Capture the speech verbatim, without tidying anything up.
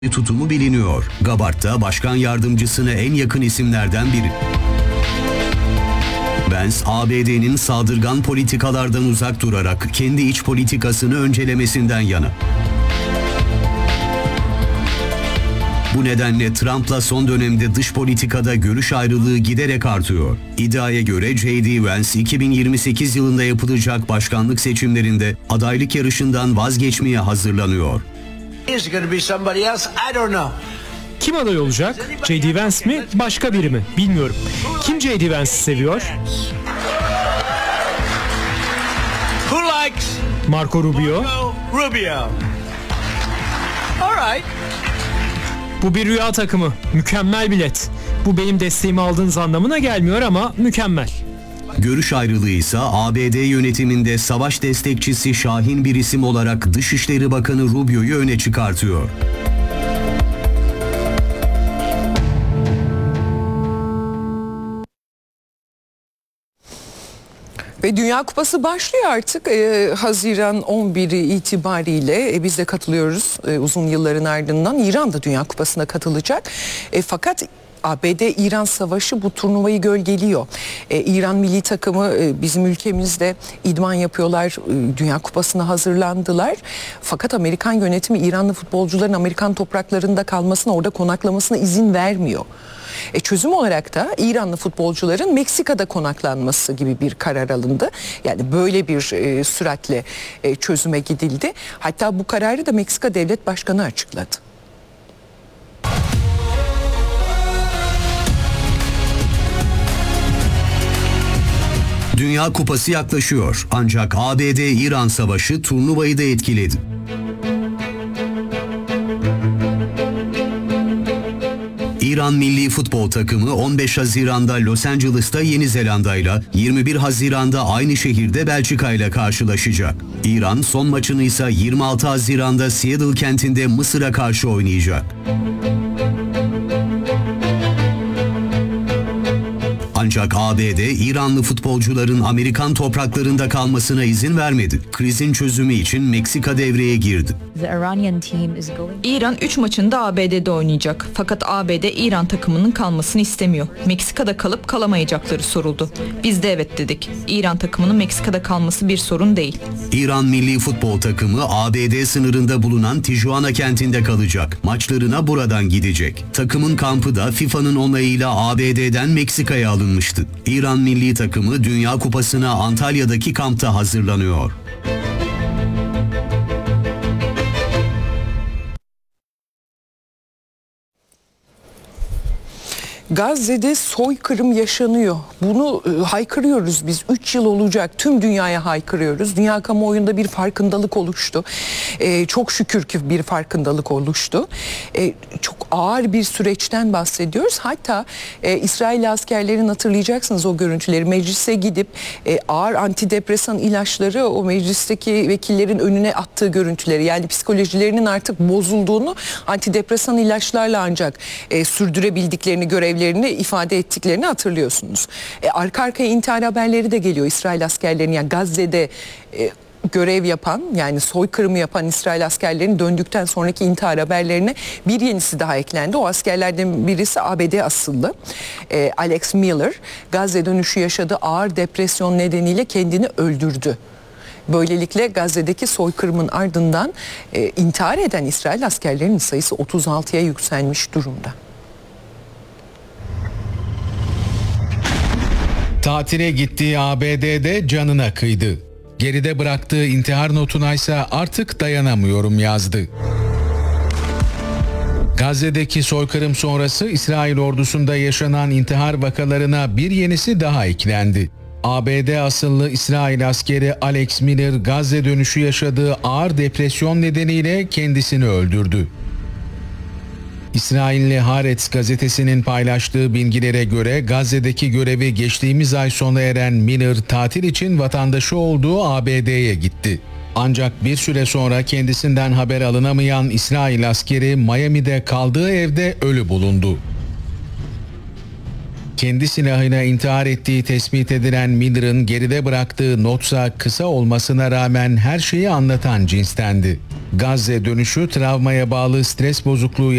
tutumu biliniyor. Gabbard da başkan yardımcısına en yakın isimlerden biri. Vance, A B D'nin saldırgan politikalardan uzak durarak kendi iç politikasını öncelemesinden yana. Bu nedenle Trump'la son dönemde dış politikada görüş ayrılığı giderek artıyor. İddiaya göre J D Vance iki bin yirmi sekiz yılında yapılacak başkanlık seçimlerinde adaylık yarışından vazgeçmeye hazırlanıyor. Kim aday olacak? J D Vance mi? Başka biri mi? Bilmiyorum. Kim J D Vance'i seviyor? Marco Rubio. Bu bir rüya takımı. Mükemmel bilet. Bu benim desteğimi aldığınız anlamına gelmiyor ama mükemmel. Görüş ayrılığı ise A B D yönetiminde savaş destekçisi şahin bir isim olarak Dışişleri Bakanı Rubio'yu öne çıkartıyor. Ve Dünya Kupası başlıyor artık. Ee, Haziran on biri itibariyle e, biz de katılıyoruz e, uzun yılların ardından. İran da Dünya Kupası'na katılacak. E, fakat A B D-İran savaşı bu turnuvayı gölgeliyor. Ee, İran milli takımı e, bizim ülkemizde idman yapıyorlar. E, Dünya Kupası'na hazırlandılar. Fakat Amerikan yönetimi İranlı futbolcuların Amerikan topraklarında kalmasına, orada konaklamasına izin vermiyor. E çözüm olarak da İranlı futbolcuların Meksika'da konaklanması gibi bir karar alındı. Yani böyle bir e, süratle e, çözüme gidildi. Hatta bu kararı da Meksika Devlet Başkanı açıkladı. Dünya Kupası yaklaşıyor ancak A B D-İran savaşı turnuvayı da etkiledi. İran milli futbol takımı on beş Haziran'da Los Angeles'ta Yeni Zelanda'yla, yirmi bir Haziran'da aynı şehirde Belçika'yla karşılaşacak. İran son maçını ise yirmi altı Haziran'da Seattle kentinde Mısır'a karşı oynayacak. Ancak A B D, İranlı futbolcuların Amerikan topraklarında kalmasına izin vermedi. Krizin çözümü için Meksika devreye girdi. İran üç maçında A B D'de oynayacak. Fakat A B D İran takımının kalmasını istemiyor. Meksika'da kalıp kalamayacakları soruldu. Biz de evet dedik. İran takımının Meksika'da kalması bir sorun değil. İran milli futbol takımı A B D sınırında bulunan Tijuana kentinde kalacak. Maçlarına buradan gidecek. Takımın kampı da FIFA'nın onayıyla A B D'den Meksika'ya alınmıştı. İran milli takımı Dünya Kupası'na Antalya'daki kampta hazırlanıyor. Gazze'de soykırım yaşanıyor. Bunu e, haykırıyoruz biz. üç yıl olacak. Tüm dünyaya haykırıyoruz. Dünya kamuoyunda bir farkındalık oluştu. E, çok şükür ki bir farkındalık oluştu. E, çok ağır bir süreçten bahsediyoruz. Hatta e, İsrail askerlerin, hatırlayacaksınız o görüntüleri, meclise gidip e, ağır antidepresan ilaçları o meclisteki vekillerin önüne attığı görüntüleri, yani psikolojilerinin artık bozulduğunu, antidepresan ilaçlarla ancak e, sürdürebildiklerini, görevlerini ifade ettiklerini hatırlıyorsunuz. E, arka arkaya intihar haberleri de geliyor İsrail askerlerinin, yani Gazze'de e, görev yapan, yani soykırımı yapan İsrail askerlerinin döndükten sonraki intihar haberlerine bir yenisi daha eklendi. O askerlerden birisi A B D asıllı e, Alex Miller, Gazze dönüşü yaşadığı ağır depresyon nedeniyle kendini öldürdü. Böylelikle Gazze'deki soykırımın ardından e, intihar eden İsrail askerlerinin sayısı otuz altıya yükselmiş durumda. Tatile gittiği A B D'de canına kıydı. Geride bıraktığı intihar notuna ise artık dayanamıyorum yazdı. Gazze'deki soykırım sonrası İsrail ordusunda yaşanan intihar vakalarına bir yenisi daha eklendi. A B D asıllı İsrail askeri Alex Miller, Gazze dönüşü yaşadığı ağır depresyon nedeniyle kendisini öldürdü. İsrailli Haaretz gazetesinin paylaştığı bilgilere göre Gazze'deki görevi geçtiğimiz ay sona eren Miller tatil için vatandaşı olduğu A B D'ye gitti. Ancak bir süre sonra kendisinden haber alınamayan İsrail askeri Miami'de kaldığı evde ölü bulundu. Kendi silahıyla intihar ettiği tespit edilen Miller'ın geride bıraktığı notsa kısa olmasına rağmen her şeyi anlatan cinstendi. Gazze dönüşü travmaya bağlı stres bozukluğu